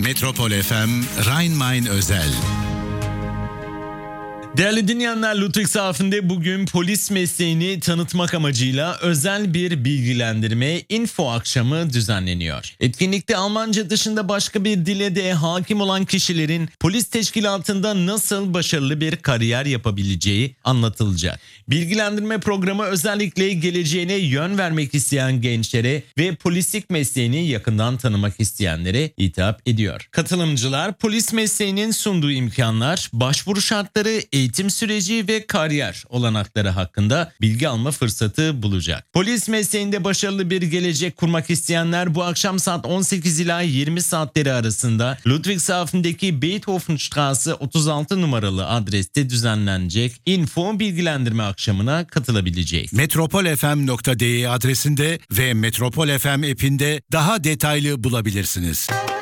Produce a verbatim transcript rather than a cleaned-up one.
Metropol F M Rhein-Main özel. Değerli dinleyenler, Ludwigshafen'de bugün polis mesleğini tanıtmak amacıyla özel bir bilgilendirme info akşamı düzenleniyor. Etkinlikte Almanca dışında başka bir dile de hakim olan kişilerin polis teşkilatında nasıl başarılı bir kariyer yapabileceği anlatılacak. Bilgilendirme programı özellikle geleceğine yön vermek isteyen gençlere ve polislik mesleğini yakından tanımak isteyenlere hitap ediyor. Katılımcılar polis mesleğinin sunduğu imkanlar, başvuru şartları, eğitim süreci ve kariyer olanakları hakkında bilgi alma fırsatı bulacak. Polis mesleğinde başarılı bir gelecek kurmak isteyenler bu akşam saat on sekiz ila yirmi saatleri arasında Ludwigshafen'deki Beethovenstraße otuz altı numaralı adreste düzenlenecek info bilgilendirme akşamına katılabilecek. metropolfm nokta de adresinde ve Metropol F M app'inde daha detaylı bulabilirsiniz.